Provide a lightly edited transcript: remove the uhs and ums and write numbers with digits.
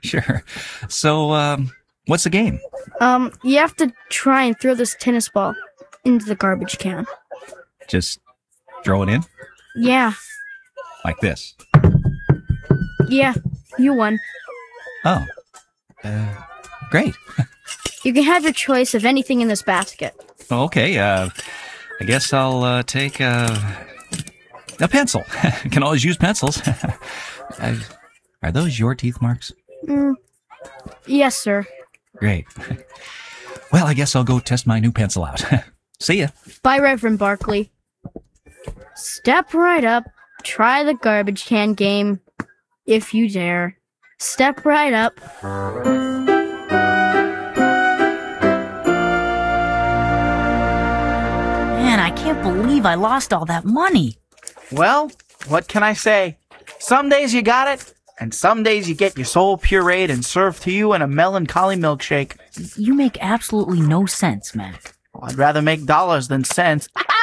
Sure. So, what's the game? You have to try and throw this tennis ball into the garbage can. Just throw it in? Yeah, Like this. yeah, you won. Oh. Great. You can have your choice of anything in this basket. Okay, I guess I'll take a pencil. Can always use pencils. Are those your teeth marks? Yes, sir. Great. Well, I guess I'll go test my new pencil out. See ya. Bye, Reverend Barkley. Step right up. Try the garbage can game, if you dare. Step right up. Man, I can't believe I lost all that money. Well, what can I say? Some days you got it, and some days you get your soul pureed and served to you in a melancholy milkshake. You make absolutely no sense, Mac. Well, I'd rather make dollars than cents.